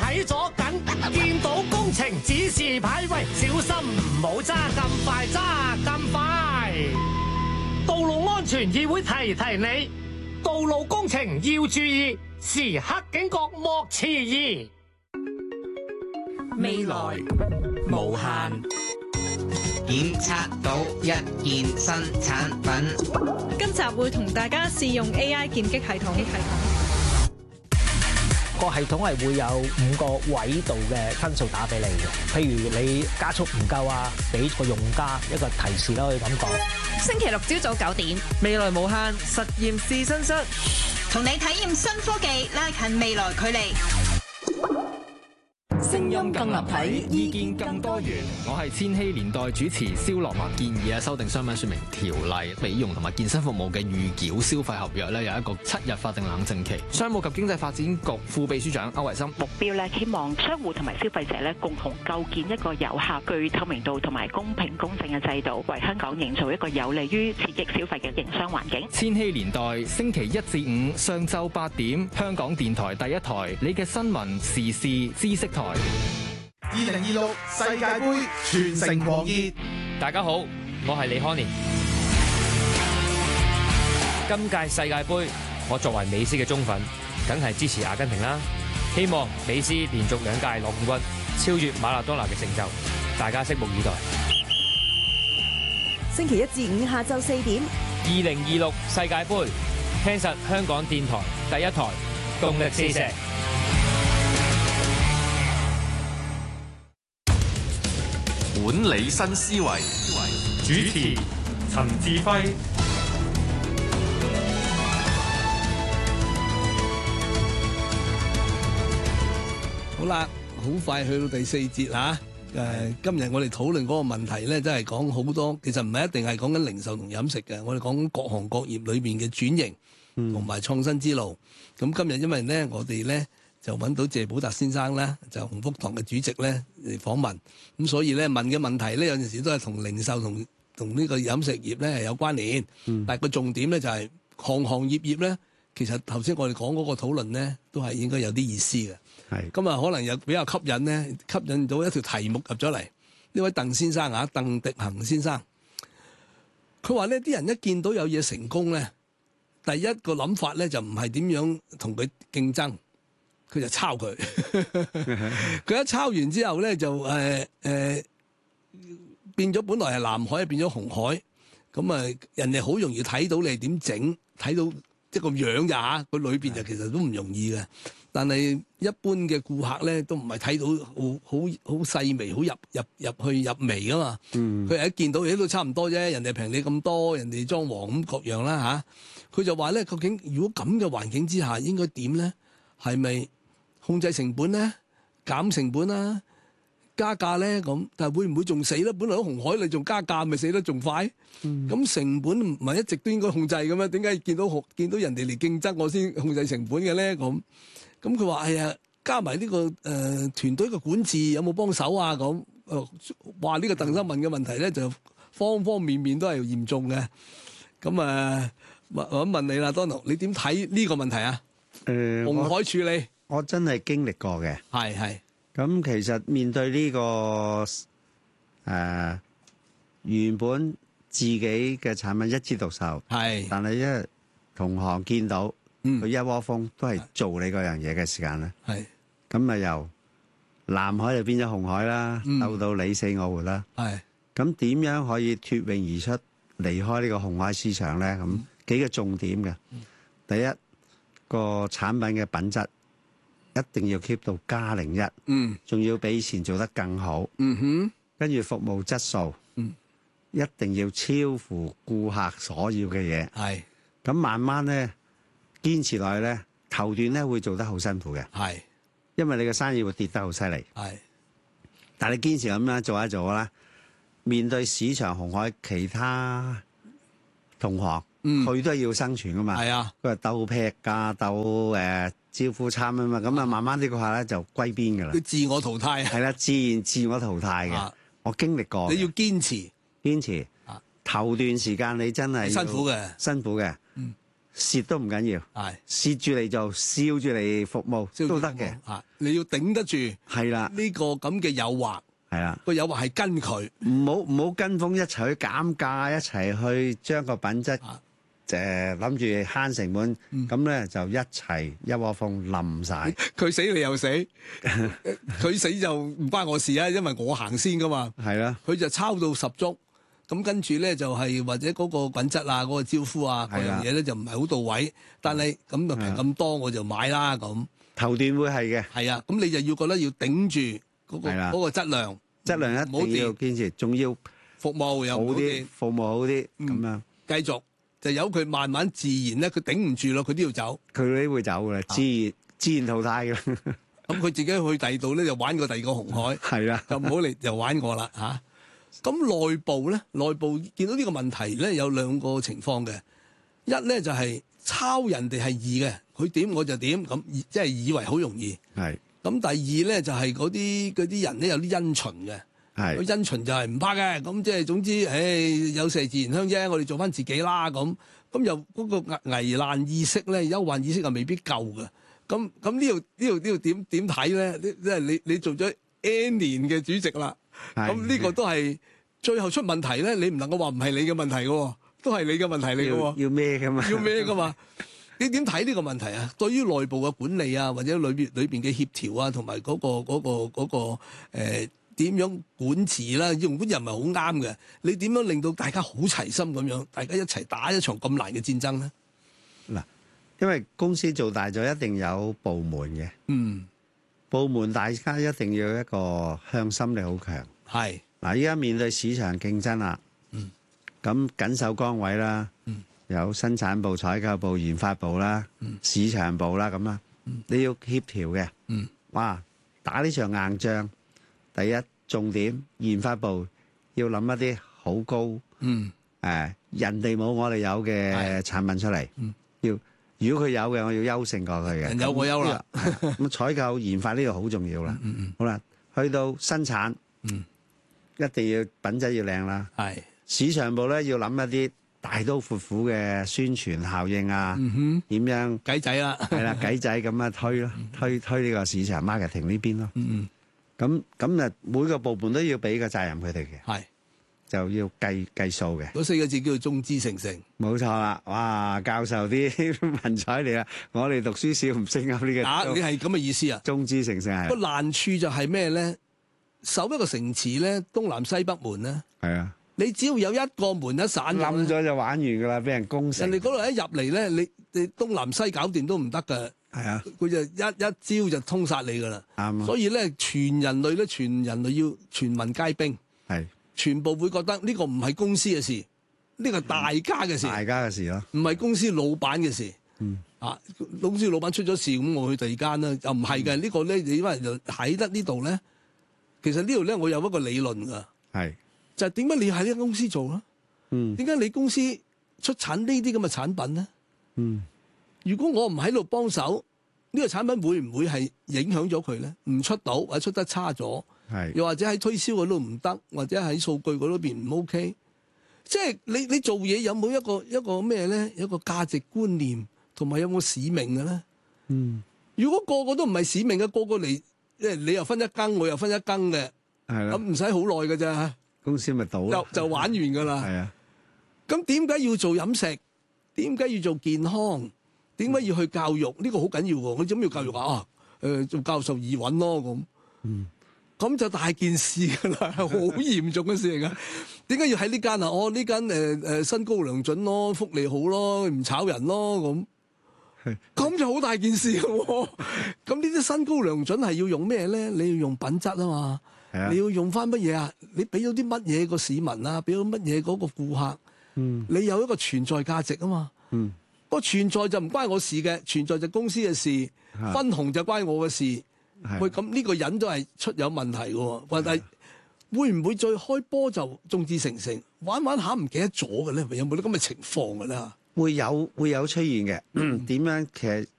睇咗緊，見到工程指示牌，喂，小心唔好揸咁快，揸咁快。道路安全議會提提你，道路工程要注意，時刻警覺莫遲疑。 未來無限， 檢測到一件新產品。 今集會同大家試用 AI 劍擊系統。 個系統係會有5個位度嘅分數打俾你嘅，譬如你加速唔夠啊，俾個用家一個提示啦，可以咁講。 星期六朝早9點， 未來無限實驗試身室， 同你體驗新科技，拉近未來距離。 聲音更立體， 意見更多元。我係千禧年代主持蕭樂文，建議啊修訂商品說明條例，美容同埋健身服務嘅預繳消費合約咧有一個7日法定冷靜期。商務及經濟發展局副秘書長歐維森， 目標咧希望商戶同埋消費者咧共同構建一個有效、具透明度同埋公平公正嘅制度，為香港營造一個有利於刺激消費嘅營商環境。 千禧年代星期1至5上晝8點，香港電台第一台，你嘅新聞時事知識台。 2026世界盃全城狂熱， 大家好，我係李康年。今屆世界盃，我作為美斯嘅忠粉，梗係支持阿根廷啦。希望美斯連續2屆攞冠軍，超越馬拉多納嘅成就，大家拭目以待。 星期1至5下晝4點 ，2026世界盃，聽實香港電台第一台，動力四射。 管理新思維， 主持陳志輝。 好啦，好快去到第4節嚇。今日我哋討論嗰個問題咧，真係講好多。其實唔係一定係講緊零售同飲食嘅，我哋講各行各業裏邊嘅轉型同埋創新之路。咁今日因為咧，我哋咧就揾到謝寶達先生咧，就鴻福堂嘅主席咧嚟訪問，咁所以咧問嘅問題咧有陣時都係同零售同呢個飲食業咧係有關聯，但係個重點咧就係行業咧，其實頭先我哋講嗰個討論咧都係應該有啲意思嘅。係咁啊，可能有比較吸引咧，吸引到一條題目入咗嚟。呢位鄧先生啊，鄧迪恒先生，佢話呢啲人一見到有嘢成功咧，第一個諗法咧就唔係點樣同佢競爭。佢就抄佢，佢一抄完之後咧就變咗，本來係藍海變咗紅海，咁啊人哋好容易睇到你點整，睇到即係個樣咋嚇，佢裏邊就其實都唔容易嘅。但係一般嘅顧客咧都唔係睇到好細微，好入微噶嘛。佢係一見到嘢都差唔多啫，人哋平你咁多，人哋裝潢咁各樣啦嚇。佢就話咧，究竟如果咁嘅環境之下應該點咧？係咪控制成本咧，減成本啦，加價咧咁，但係會唔會仲死咧？本來喺紅海你仲加價，咪死得仲快？咁成本唔係一直都應該控制嘅咩？點解見到人哋嚟競爭，我先控制成本嘅咧？咁佢話係啊，加埋呢個團隊嘅管治有冇幫手啊？咁話呢個鄧生問嘅問題咧，就方方面面都係嚴重嘅。咁我問你啦，Donald，你點睇呢個問題啊？紅海處理。 我真係經歷過嘅，係。咁其實面對呢個原本自己嘅產品一枝獨秀，係，但係因為同行見到佢一窩蜂都係做你嗰樣嘢嘅時間咧，係。咁咪由藍海就變咗紅海啦，鬥到你死我活啦，係。咁點樣可以脫穎而出，離開呢個紅海市場咧？咁幾個重點嘅，第一個產品嘅品質。一定要 keep 到+01，仲要比以前做得更好，跟住服務質素，一定要超乎顧客所要嘅嘢，係。咁慢慢咧堅持落去咧，頭段咧會做得好辛苦嘅，係，因為你嘅生意會跌得好犀利，係。但係你堅持咁樣做一做啦，面對市場紅海其他同行，佢都係要生存噶嘛，係啊，佢係鬥劈價鬥招呼餐啊嘛，咁啊慢慢呢個客咧就歸邊噶啦，佢自我淘汰，係啦，自我淘汰嘅。我經歷過，你要堅持頭段時間你真係辛苦嘅， 蝕都唔緊要， 係蝕住嚟做，笑住嚟服務都得嘅。 你要頂得住。 係啦， 呢個咁嘅誘惑。 係啦， 個誘惑係跟佢， 唔好跟風一齊去減價，一齊去將個品質諗住慳成本，咁咧就一齊一窩蜂冧晒。 佢死你又死，佢死就唔關我事啊，因為我行先噶嘛。 係啦， 佢就抄到十足，咁跟住咧就係或者嗰個品質啊、嗰個招呼啊嗰樣嘢咧就唔係好到位，但係咁就平咁多我就買啦咁。 頭段會係嘅， 係啊，咁你就要覺得要頂住嗰個質量一定要堅持，仲要服務又好啲， 服務好啲咁樣。 繼續就由佢慢慢自然咧，佢頂唔住咯，佢都要走。 佢都會走嘅，自然淘汰嘅。 咁佢自己去第二度咧，就玩過第二個紅海。 係啦， 就唔好嚟又玩我啦嚇。咁內部咧，內部見到呢個問題咧，有兩個情況嘅。一咧就係抄人哋係易嘅，佢點我就點，咁即係以為好容易。 係。 咁第二咧就係嗰啲人咧有啲因循嘅。係。個因循就係唔怕嘅，咁即係總之，有麝自然香啫，我哋做翻自己啦咁。咁又嗰個危難意識咧、憂患意識又未必夠嘅。咁呢度點睇咧？即係你做咗 N 年嘅主席啦，咁呢個都係最後出問題咧。你唔能夠話唔係你嘅問題嘅喎，都係你嘅問題嚟嘅喎。 要咩㗎嘛？ 要咩㗎嘛？你點睇呢個問題啊？對於內部嘅管理啊，或者裏邊嘅協調啊，同埋嗰個點樣管治啦？用管治唔係好啱嘅。你點樣令到大家好齊心咁樣，大家一齊打一場咁難嘅戰爭咧？ 嗱，因為公司做大咗，一定有部門嘅。部門大家一定要一個向心力好強。係嗱，依家面對市場競爭啦。咁緊守崗位啦。有生產部、採購部、研發部啦、市場部啦咁啦。你要協調嘅。哇！打呢場硬仗，第一重點研發部要諗一啲好高。人哋冇我哋有嘅產品出嚟。如果佢有嘅，我要優勝過佢嘅。人有我優啦。咁採購研發呢度好重要啦。好啦，去到生產，一定要品質要靚啦。係市場部咧要諗一啲大刀闊斧嘅宣傳效應啊，點樣計仔啦？係啦，計仔咁啊推咯，推呢個市場 marketing 呢邊咯。咁啊，每個部門都要俾個責任佢哋嘅。係。就要計數嘅，嗰4個字叫做眾志成城。冇錯啦，哇！教授啲文采嚟啦，我哋讀書少唔識噏呢個。你係咁嘅意思啊？眾志成城係。個難處就係咩咧？守一個城池咧，東南西北門咧。係啊。你只要有一個門一散冧咗就玩完㗎啦，俾人攻城。人哋嗰度一入嚟咧，你東南西搞掂都唔得㗎。係啊。佢就一招就通殺你㗎啦。啱啊。所以咧，全人類要全民皆兵。係。全部會覺得呢個唔係公司嘅事，呢個大家嘅事，大家嘅事咯，唔係公司老闆嘅事。公司老闆出咗事，咁我去第二間啦，又唔係嘅。呢個咧，你因為就喺得呢度咧，其實呢度咧，我有一個理論㗎，係就係點解你喺呢間公司做啦？點解你公司出產呢啲咁嘅產品咧？如果我唔喺度幫手，呢個產品會唔會係影響咗佢咧？唔出到或者出得差咗？又或者喺推銷嗰度唔得，或者喺數據嗰邊唔 OK， 即係你做嘢有冇一個咩咧？有一個價值觀念同埋有冇使命嘅咧？如果個個都唔係使命嘅，個個嚟，即係你又分一羹，我又分一羹嘅，咁唔使好耐㗎咋？公司咪倒就玩完㗎啦。係啊，咁點解要做飲食？點解要做健康？點解要去教育？呢個好緊要喎！我點解要教育啊？做教授易揾咯咁。咁就大件事㗎啦，好嚴重嘅事嚟㗎。點解要喺呢間啊？呢間薪高糧準咯，福利好咯，唔炒人咯咁。咁就好大件事㗎喎。咁呢啲薪高糧準係要用咩咧？你要用品質啊嘛。你要用翻乜嘢啊？你俾咗啲乜嘢個市民啊？俾咗乜嘢嗰個顧客？你有一個存在價值啊嘛。個存在就唔關我事嘅，存在就公司嘅事，分紅就關我嘅事。喂，咁呢個人都係出有問題嘅喎，但係會唔會再開波就眾志成城，玩下唔記得咗嘅咧？有冇啲咁嘅情況嘅咧？會有出現嘅。點樣？其實